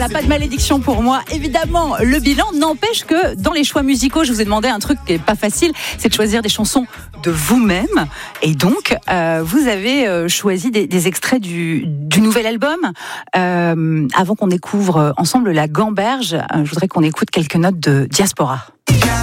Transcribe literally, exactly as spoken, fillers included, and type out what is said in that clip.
Ça n'a pas de malédiction pour moi. Évidemment, le bilan n'empêche que dans les choix musicaux, je vous ai demandé un truc qui n'est pas facile, c'est de choisir des chansons de vous-même. Et donc, euh, vous avez euh, choisi des, des extraits du, du nouvel album. Euh, avant qu'on découvre ensemble La Gamberge, euh, je voudrais qu'on écoute quelques notes de Diaspora.